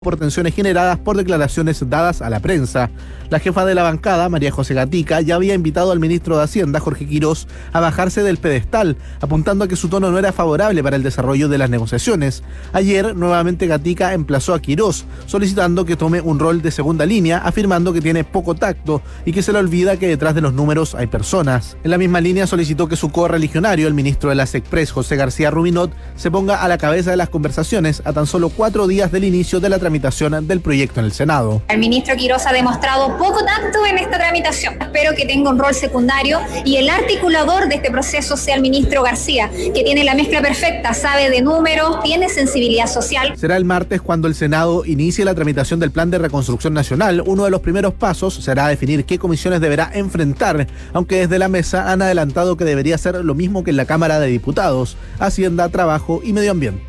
por tensiones generadas por declaraciones dadas a la prensa. La jefa de la bancada, María José Gatica, ya había invitado al ministro de Hacienda, Jorge Quirós, a bajarse del pedestal, apuntando a que su tono no era favorable para el desarrollo de las negociaciones. Ayer, nuevamente Gatica emplazó a Quirós, solicitando que tome un rol de segunda línea, afirmando que tiene poco tacto y que se le olvida que detrás de los números hay personas. En la misma línea solicitó que su correligionario, el ministro de la SECPRES, José García Rubinot, se ponga a la cabeza de las conversaciones a tan solo 4 días del inicio de la tramitación del proyecto en el Senado. El ministro Quirós ha demostrado poco tacto en esta tramitación. Espero que tenga un rol secundario y el articulador de este proceso sea el ministro García, que tiene la mezcla perfecta, sabe de números, tiene sensibilidad social. Será el martes cuando el Senado inicie la tramitación del Plan de Reconstrucción Nacional. Uno de los primeros pasos será definir qué comisiones deberá enfrentar, aunque desde la mesa han adelantado que debería ser lo mismo que en la Cámara de Diputados: Hacienda, Trabajo y Medio Ambiente.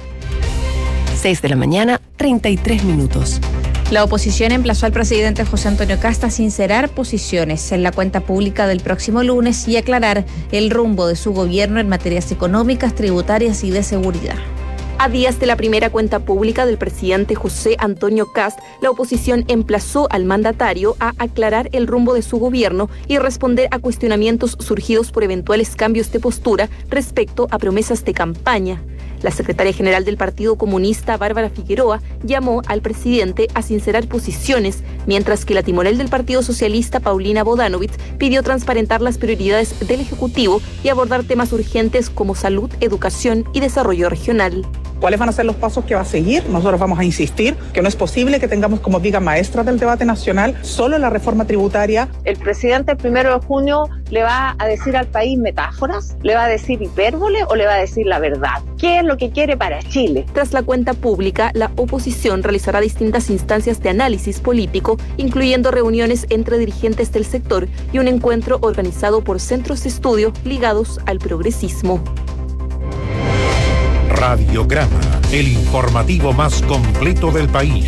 6 de la mañana, 33 minutos. La oposición emplazó al presidente José Antonio Kast a sincerar posiciones en la cuenta pública del próximo lunes y aclarar el rumbo de su gobierno en materias económicas, tributarias y de seguridad. A días de la primera cuenta pública del presidente José Antonio Kast, la oposición emplazó al mandatario a aclarar el rumbo de su gobierno y responder a cuestionamientos surgidos por eventuales cambios de postura respecto a promesas de campaña. La secretaria general del Partido Comunista, Bárbara Figueroa, llamó al presidente a sincerar posiciones, mientras que la timonel del Partido Socialista, Paulina Bodanovich, pidió transparentar las prioridades del Ejecutivo y abordar temas urgentes como salud, educación y desarrollo regional. ¿Cuáles van a ser los pasos que va a seguir? Nosotros vamos a insistir que no es posible que tengamos como viga maestra del debate nacional solo la reforma tributaria. El presidente el 1 de junio le va a decir al país metáforas, le va a decir hipérbole o le va a decir la verdad. ¿Qué es lo que quiere para Chile? Tras la cuenta pública, la oposición realizará distintas instancias de análisis político, incluyendo reuniones entre dirigentes del sector y un encuentro organizado por centros de estudio ligados al progresismo. Radiograma, el informativo más completo del país.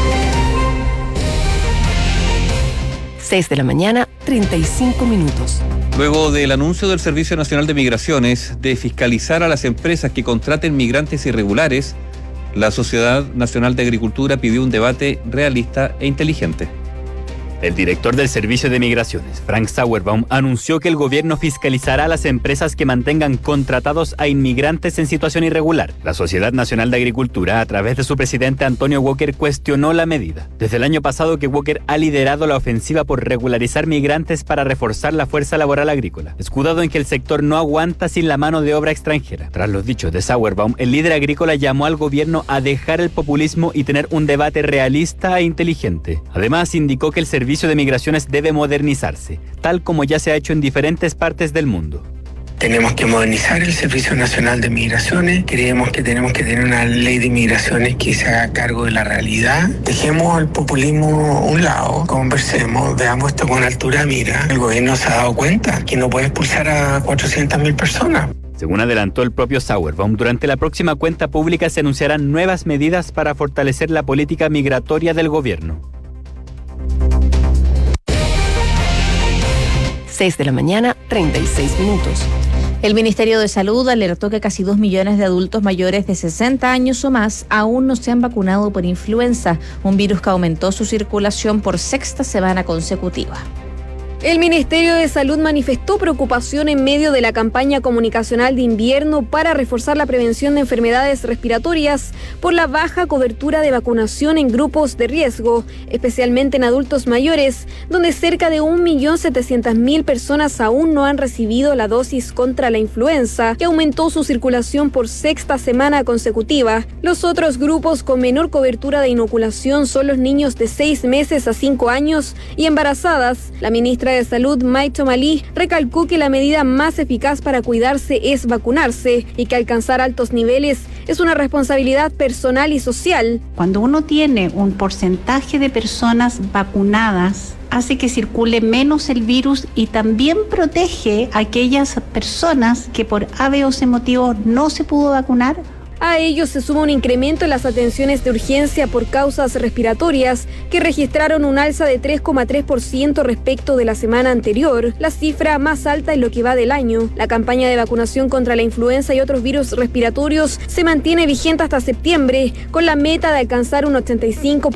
6 de la mañana, 35 minutos. Luego del anuncio del Servicio Nacional de Migraciones de fiscalizar a las empresas que contraten migrantes irregulares, la Sociedad Nacional de Agricultura pidió un debate realista e inteligente. El director del Servicio de Migraciones, Frank Sauerbaum, anunció que el gobierno fiscalizará a las empresas que mantengan contratados a inmigrantes en situación irregular. La Sociedad Nacional de Agricultura, a través de su presidente Antonio Walker, cuestionó la medida. Desde el año pasado que Walker ha liderado la ofensiva por regularizar migrantes para reforzar la fuerza laboral agrícola, escudado en que el sector no aguanta sin la mano de obra extranjera. Tras los dichos de Sauerbaum, el líder agrícola llamó al gobierno a dejar el populismo y tener un debate realista e inteligente. Además, indicó que el Servicio de Migraciones debe modernizarse, tal como ya se ha hecho en diferentes partes del mundo. Tenemos que modernizar el Servicio Nacional de Migraciones. Creemos que tenemos que tener una ley de migraciones que se haga cargo de la realidad. Dejemos el populismo a un lado, conversemos, veamos esto con altura de mira. El gobierno se ha dado cuenta que no puede expulsar a 400.000 personas. Según adelantó el propio Sauerbaum, durante la próxima cuenta pública se anunciarán nuevas medidas para fortalecer la política migratoria del gobierno. 6 de la mañana, 36 minutos. El Ministerio de Salud alertó que casi 2 millones de adultos mayores de 60 años o más aún no se han vacunado por influenza, un virus que aumentó su circulación por 6ª semana consecutiva. El Ministerio de Salud manifestó preocupación en medio de la campaña comunicacional de invierno para reforzar la prevención de enfermedades respiratorias por la baja cobertura de vacunación en grupos de riesgo, especialmente en adultos mayores, donde cerca de 1.700.000 personas aún no han recibido la dosis contra la influenza, que aumentó su circulación por 6ª semana consecutiva. Los otros grupos con menor cobertura de inoculación son los niños de 6 meses a 5 años y embarazadas. La ministra de Salud, Mai Tomalí, recalcó que la medida más eficaz para cuidarse es vacunarse y que alcanzar altos niveles es una responsabilidad personal y social. Cuando uno tiene un porcentaje de personas vacunadas, hace que circule menos el virus y también protege a aquellas personas que por A, B o C motivo no se pudo vacunar A ello se suma un incremento en las atenciones de urgencia por causas respiratorias, que registraron un alza de 3,3% respecto de la semana anterior, la cifra más alta en lo que va del año. La campaña de vacunación contra la influenza y otros virus respiratorios se mantiene vigente hasta septiembre, con la meta de alcanzar un 85%